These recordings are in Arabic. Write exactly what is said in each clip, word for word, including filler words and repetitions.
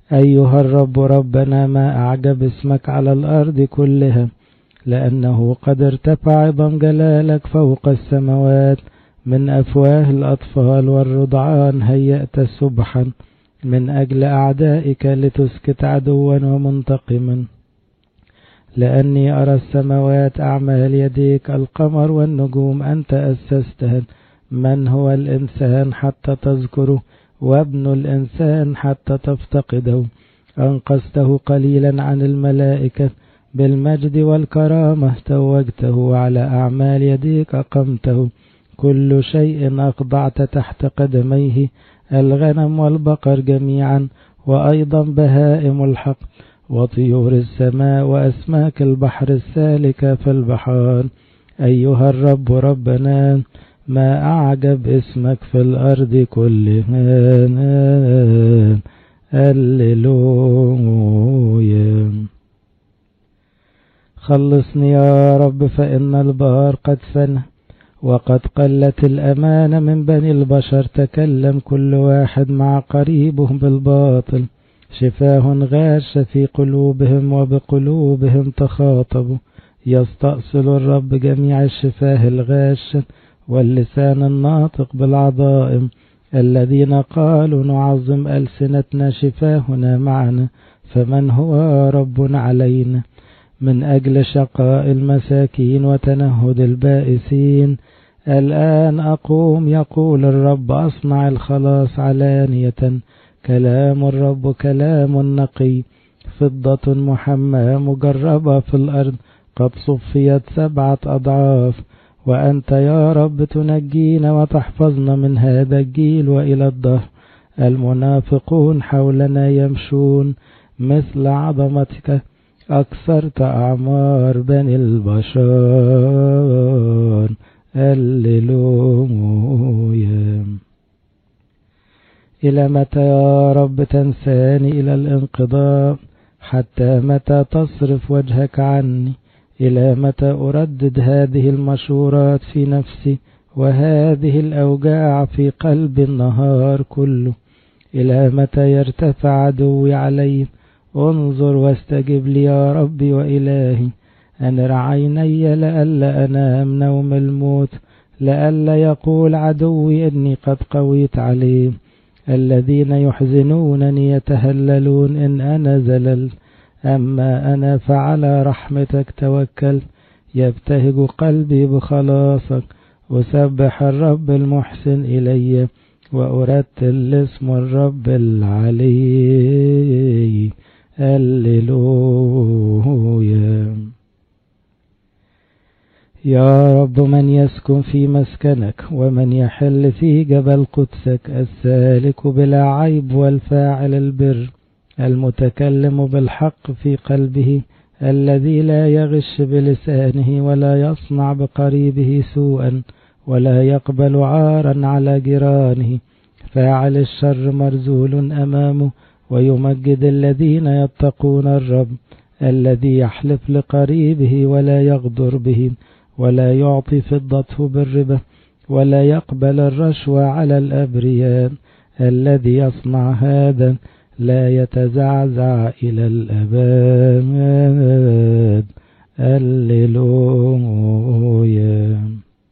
أيها الرب ربنا ما أعجب اسمك على الأرض كلها، لأنه قد ارتفع عظم جلالك فوق السماوات. من أفواه الأطفال والرضعان هيأت سبحا من أجل أعدائك لتسكت عدوا ومنتقما. لأني أرى السماوات أعمال يديك، القمر والنجوم أنت أسستها. من هو الإنسان حتى تذكره، وابن الإنسان حتى تفتقده؟ أنقذته قليلا عن الملائكة، بالمجد والكرامة توجته، على أعمال يديك أقمته. كل شيء أخضعت تحت قدميه، الغنم والبقر جميعا، وأيضا بهائم الحق وطيور السماء وأسماك البحر السالكة في البحار. أيها الرب ربنا ما أعجب اسمك في الأرض كلها. هللويا. خلصني يا رب فإن البار قد فنى، وقد قلت الأمانة من بني البشر. تكلم كل واحد مع قريبه بالباطل، شفاه غاش في قلوبهم وبقلوبهم تخاطبوا. يستأصل الرب جميع الشفاه الغاش، واللسان الناطق بالعظائم. الذين قالوا نعظم ألسنتنا شفاهنا معنا، فمن هو رب علينا؟ من أجل شقاء المساكين وتنهد البائسين الآن أقوم، يقول الرب، أصنع الخلاص علانية. كلام الرب كلام نقي، فضة محماة مجربة في الأرض، قد صفيت سبعة أضعاف. وأنت يا رب تنجينا وتحفظنا من هذا الجيل وإلى الدهر. المنافقون حولنا يمشون، مثل عظمتك أكثرت أعمار بني البشر. هللويا. إلى متى يا رب تنساني؟ إلى الانقضاء. حتى متى تصرف وجهك عني؟ إلى متى أردد هذه المشورات في نفسي، وهذه الأوجاع في قلب النهار كله؟ إلى متى يرتفع عدوي علي؟ انظر واستجب لي يا ربي وإلهي. أنر عيني لئلا أنام نوم الموت، لئلا يقول عدوي إني قد قويت عليه. الذين يحزنونني يتهللون إن أنا زلل، أما أنا فعلى رحمتك توكل. يبتهج قلبي بخلاصك، أسبح الرب المحسن إلي، وأرتل اسم الرب العلي. هللويا. يا رب من يسكن في مسكنك، ومن يحل في جبل قدسك؟ السالك بلا عيب والفاعل البر، المتكلم بالحق في قلبه، الذي لا يغش بلسانه ولا يصنع بقريبه سوءا، ولا يقبل عارا على جيرانه. فاعل الشر مرزول أمامه، ويمجد الذين يتقون الرب. الذي يحلف لقريبه ولا يغدر به، ولا يعطي فضته بالربا، ولا يقبل الرشوة على الأبرياء. الذي يصنع هذا لا يتزعزع إلى الأبد. هللويا.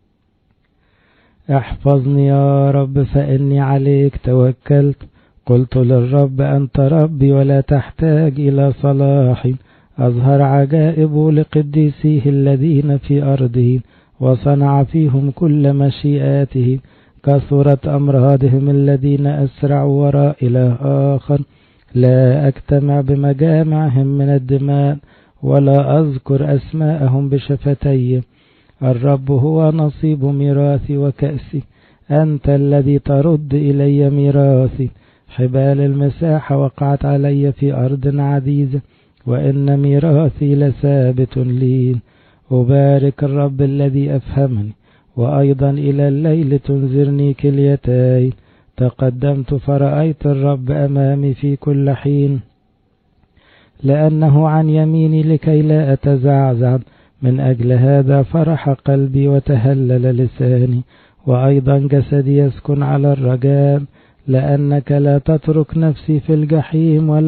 احفظني يا رب فإني عليك توكلت. قلت للرب أنت ربي ولا تحتاج إلى صلاحي. أظهر عجائب لقديسيه الذين في أرضه، وصنع فيهم كل مشيئاته. كثرت أمراضهم الذين أسرعوا وراء إله آخر. لا أجتمع بمجامعهم من الدماء، ولا أذكر أسماءهم بشفتي. الرب هو نصيب ميراثي وكأسي، أنت الذي ترد إلي ميراثي. حبال المساحة وقعت علي في أرض عزيزة، وإن ميراثي لثابت لي. أبارك الرب الذي أفهمني، وأيضا إلى الليل تنذرني كليتاي. تقدمت فرأيت الرب أمامي في كل حين، لأنه عن يميني لكي لا أتزعزع. من أجل هذا فرح قلبي وتهلل لساني، وأيضا جسدي يسكن على الرجاء. لأنك لا تترك نفسي في الجحيم، ولا